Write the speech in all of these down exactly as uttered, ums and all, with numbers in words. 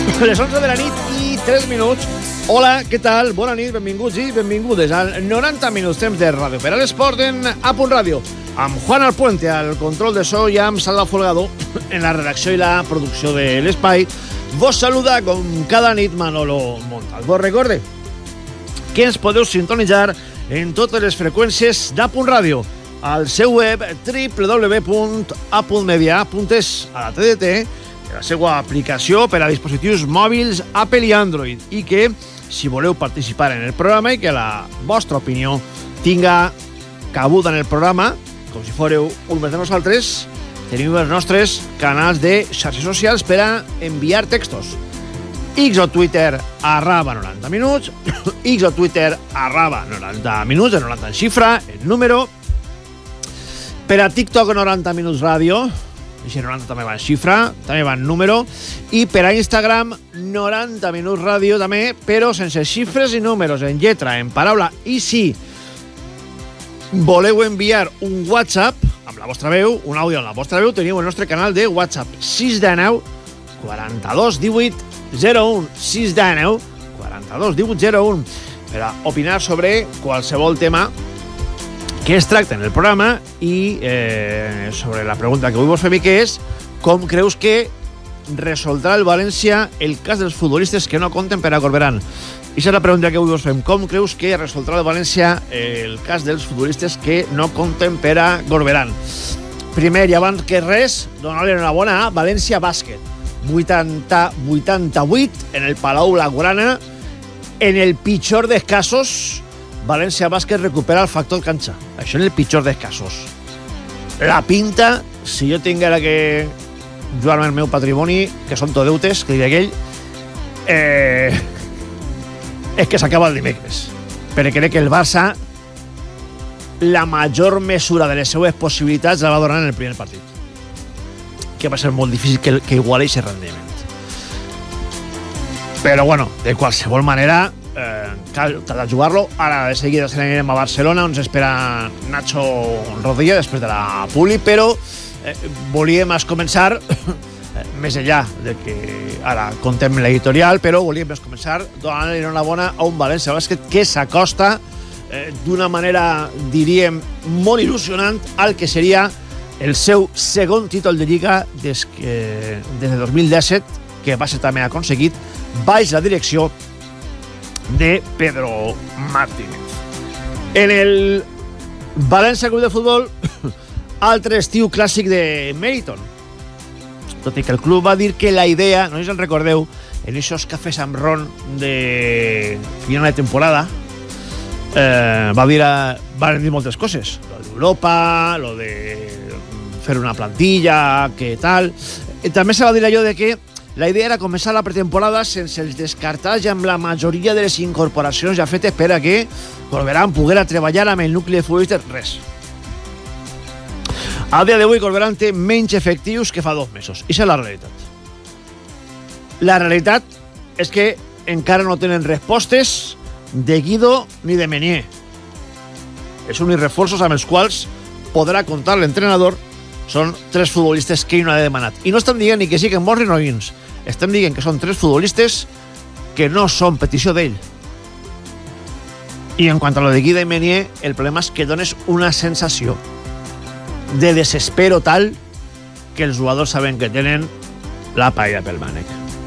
Les onze de la nit i tres minuts. Hola, què tal? Bona nit, benvinguts i benvingudes al noranta minuts temps de ràdio per a l'esport en A Punt Ràdio, amb Juan Alpuente al control de so i amb Salva Folgado en la redacció i la producció de l'espai. Vos saluda com cada nit Manolo Montal. Vos recorde que ens podeu sintonitzar en totes les freqüències d'A Punt Ràdio, al seu web w w w punt a punt media punt es, a la T D T, la seva aplicació per a dispositius mòbils Apple i Android, i que, si voleu participar en el programa i que la vostra opinió tinga cabuda en el programa, com si fóreu un de nosaltres, teniu els nostres canals de xarxes socials per a enviar textos. X o Twitter arraba noranta minuts, X o Twitter arraba noranta minuts, el noranta en xifra, el número. Per a TikTok noranta minuts ràdio, i noranta també va en xifra, també va en número, i per a Instagram noranta minuts ràdio també, però sense xifres i números, en lletra, en paraula. I si voleu enviar un WhatsApp amb la vostra veu, un àudio amb la vostra veu, teniu el nostre canal de WhatsApp sis de nou quaranta-dos divuit zero un, sis de nou quaranta-dos divuit zero un, per a opinar sobre qualsevol tema que es tracta en el programa i eh, sobre la pregunta que avui vos fem, que és com creus que resoldrà el València el cas dels futbolistes que no compten per a Corberán. I és la pregunta que avui vos fem: com creus que resoldrà el València el cas dels futbolistes que no compten per a Corberán? Primer i abans que res, donar-li enhorabona a València Bàsquet. vuitanta vuitanta-vuit en el Palau Blaugrana. En el pitjor dels casos, València Bàsquet recupera el factor canxa. Això en el pitjor dels casos. La pinta, si jo tinguera que jugar-me el meu patrimoni, que són tot deutes, que diria aquell, eh, és que s'acaba el dimecres. Perquè crec que el Barça, la major mesura de les seues possibilitats la va donar en el primer partit, que va ser molt difícil que, que iguali aquest rendiment. Però bueno, de qualsevol manera, eh, cal tratar de jugar-lo. Ara de seguida se n'anirem a Barcelona, on s'espera Nacho Rodilla després de la Puli, però eh, volíem començar eh, més enllà de que ara contem l'editorial, però volíem començar donant-li enhorabona a un València Bàsquet que s'acosta eh, d'una manera, diríem, molt il·lusionant al que seria el seu segon títol de Lliga des, que, des de dos mil disset, que va ser també aconseguit baix la direcció de Pedro Martínez. En el València Club de Futbol, altre estiu clàssic de Meriton. Tot i que el club va dir que la idea, no sé si en recordeu, en aquests cafès amb ron de final de temporada, eh, va dir, a, va dir moltes coses. Lo d'Europa, lo de fer una plantilla, que tal. I també se va dir allò de que la idea era començar la pretemporada sense els descartats i amb la majoria de les incorporacions ja fetes per a que Corberán poguera treballar amb el nucli de futbolistes. Res. A dia d'avui Corberán té menys efectius que fa dos mesos. I és la realitat. La realitat és que encara no tenen respostes de Guido ni de Menier. Els únics reforços amb els quals podrà comptar l'entrenador són tres futbolistes que ell no ha demanat. I no estem dient ni que sí que Morri no Ins. Estem dient que són tres futbolistes que no són petició d'ell. I en quant a lo de Guido i Menier, el problema és que dones una sensació de desespero tal que els jugadors saben que tenen la paella pel mànec.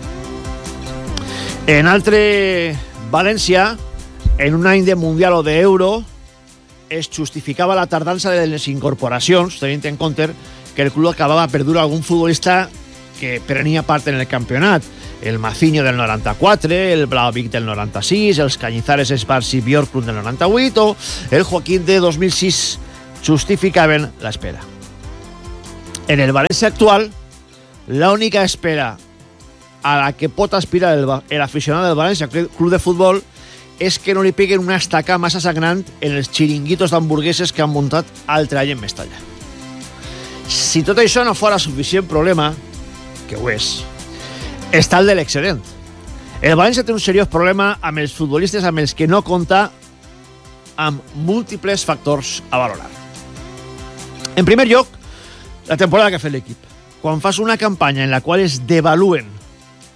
En altre València, en un any de Mundial o d'Euro, es justificava la tardança de les incorporacions, tenint en compte que el club acabava per dur algun futbolista que prenia part en el campionat. El Maciño del noranta-quatre, el Blaovic del noranta-sis, els Cañizares Esparci Björklund del noranta-vuit o el Joaquín de dos mil sis justificaven l'espera. En el València actual, l'única espera a la que pot aspirar l'aficionat del València Club de Futbol és que no li peguen una estaca massa sagnant en els xiringuitos d'hamburgueses que han muntat al Treball en Mestalla. Si tot això no fora suficient problema, que ho és, està el de l'excedent. El València té un seriós problema amb els futbolistes amb els que no compta, amb múltiples factors a valorar. En primer lloc, la temporada que ha fet l'equip. Quan fas una campanya en la qual es devaluen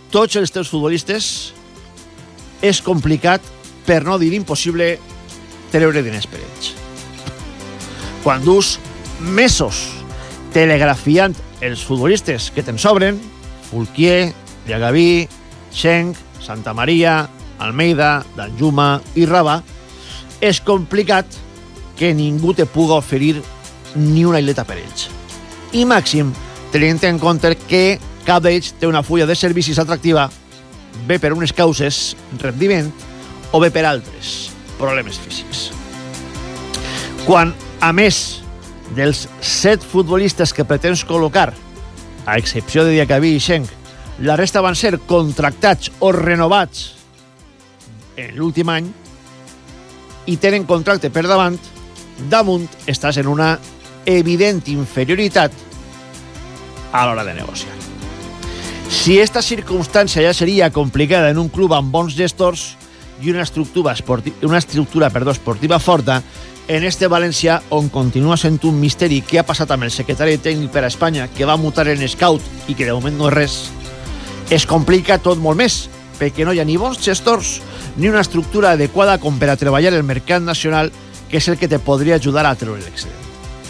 tots els teus futbolistes, és complicat, per no dir impossible, treure diners per ells. Quan dus mesos telegrafiant els futbolistes que te'n sobren, Fulquier, Diagaví, Schenk, Santa Maria, Almeida, Danjuma i Raba, és complicat que ningú te puga oferir ni una ileta per ells. I màxim, tenint en compte que cap d'ells té una fulla de servicis atractiva, bé per unes causes, rendiment, o bé per altres problemes físics. Quan, a més dels set futbolistes que pretens col·locar, a excepció de Diagaví i Schenk, la resta van ser contractats o renovats en l'últim any i tenen contracte per davant, damunt estàs en una evident inferioritat a l'hora de negociar. Si esta circumstància ja seria complicada en un club amb bons gestors i una estructura, esporti una estructura perdó, esportiva forta, en este València, on continua sent un misteri què ha passat amb el secretari tècnic per a Espanya, que va mutar en scout i que de moment no és res, es complica tot molt més, perquè no hi ha ni bons gestors ni una estructura adequada com per a treballar el mercat nacional, que és el que te podria ajudar a treure l'excedent.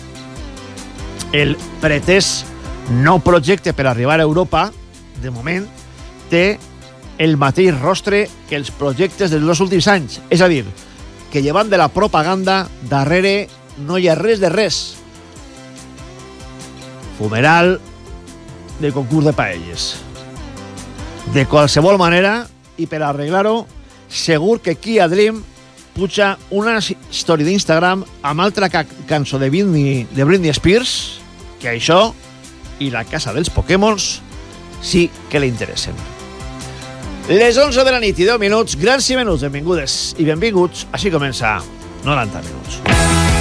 El pretès nou projecte per arribar a Europa, de moment, té el mateix rostre que els projectes dels dos últims anys. És a dir, que llevant de la propaganda, darrere no hi ha res de res. Fumeral de concurs de paelles. De qualsevol manera, i per arreglar-ho, segur que aquí a Dream puja una història d'Instagram amb altra ca cançó de Britney, de Britney Spears, que això i la casa dels Pokémons sí que li interessen. Les onze de la nit i deu minuts, grans i menuts, benvingudes i benvinguts. Així comença noranta minuts.